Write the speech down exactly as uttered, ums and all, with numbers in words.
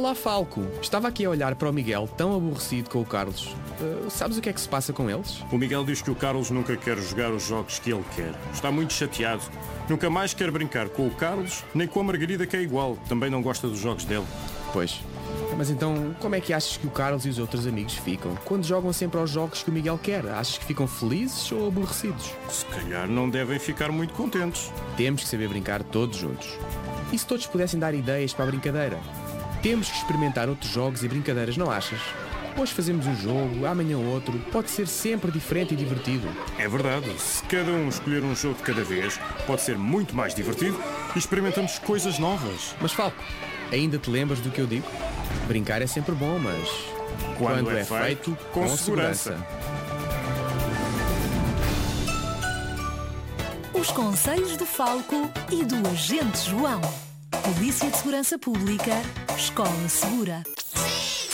Olá, Falco. Estava aqui a olhar para o Miguel, tão aborrecido com o Carlos. Uh, sabes o que é que se passa com eles? O Miguel diz que o Carlos nunca quer jogar os jogos que ele quer. Está muito chateado. Nunca mais quer brincar com o Carlos, nem com a Margarida, que é igual. Também não gosta dos jogos dele. Pois. Mas então, como é que achas que o Carlos e os outros amigos ficam quando jogam sempre aos jogos que o Miguel quer? Achas que ficam felizes ou aborrecidos? Se calhar não devem ficar muito contentes. Temos que saber brincar todos juntos. E se todos pudessem dar ideias para a brincadeira? Temos que experimentar outros jogos e brincadeiras, não achas? Hoje fazemos um jogo, amanhã outro. Pode ser sempre diferente e divertido. É verdade. Se cada um escolher um jogo de cada vez, pode ser muito mais divertido e experimentamos coisas novas. Mas, Falco, ainda te lembras do que eu digo? Brincar é sempre bom, mas quando, quando é, é feito, com, com segurança. segurança. Os conselhos do Falco e do Agente João. Polícia de Segurança Pública, Escola Segura.